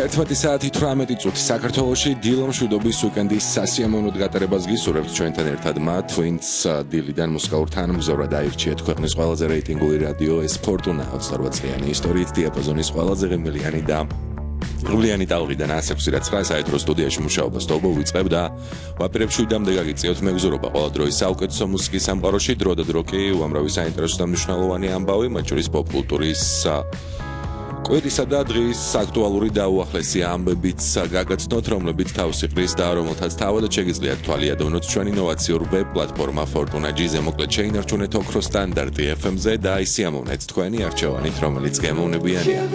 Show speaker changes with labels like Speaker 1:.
Speaker 1: 11 საათი 18 წუთი საქართველოში დილო მშვიდობის უიკენდის სასიამოვნოდ გატარებას გისურვებთ ჩვენთან ერთად მათ, ვინც დილიდან მუსიკალურ თანმგზავრად აირჩიეთ ქვეყნის ყველაზე რეიტინგული რადიო ეს ფორტუნა 28 წლიანი ისტორიით დიაპაზონის ყველაზე ღირმილიანი და რულიანი ტალღიდან 106.9 საერთო სტუდიაში მუშაობას თობო ვიწყებ და ვაპირებ 7-მდე გაგიწიოთ მეგზურობა ყველა დროის საუკეთესო მუსიკის სამყაროში დრო და დრო კი უამრავი საინტერესო და მნიშვნელოვანი ამბავი მათ შორის პოპ კულტურის კვირისა და დღის აქტუალური და უახლესი ამბებიც გაგაცნოთ, რომლებიც თავს იყრის და რომელთაც თავადაც შეგიძლიათ თვალიადოვნოთ ჩვენი ინოვაციურ ვებ პლატფორმა Fortuna G-ზე, მოკლედ შეინარჩუნეთ ოქროს სტანდარტი FM-ზე და ისიამოვნეთ თქვენი არჩევანით, რომელიც გემოვნებიანია.